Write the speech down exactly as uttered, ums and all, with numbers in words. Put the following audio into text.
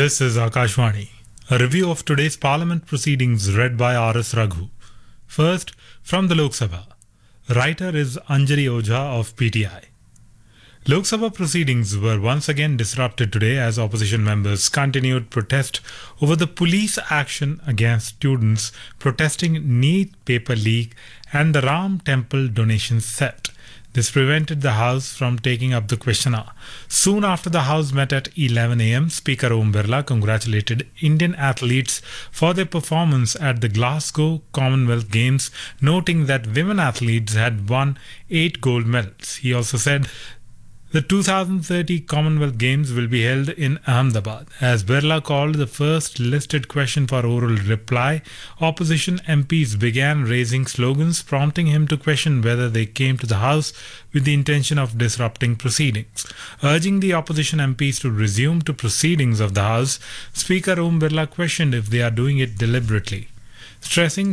This is Akashvani. A review of today's Parliament proceedings read by R S Raghu. First, from the Lok Sabha. Writer is Anjali Ojha of P T I. Lok Sabha proceedings were once again disrupted today as opposition members continued protest over the police action against students protesting NEET paper leak and the Ram Temple donation set. This prevented the House from taking up the question hour. Soon after the House met at eleven a.m., Speaker Om Birla congratulated Indian athletes for their performance at the Glasgow Commonwealth Games, noting that women athletes had won eight gold medals. He also said the two thousand thirty Commonwealth Games will be held in Ahmedabad. As Birla called the first listed question for oral reply, opposition M Ps began raising slogans, prompting him to question whether they came to the House with the intention of disrupting proceedings. Urging the opposition M Ps to resume to proceedings of the House, Speaker Om Birla questioned if they are doing it deliberately, stressing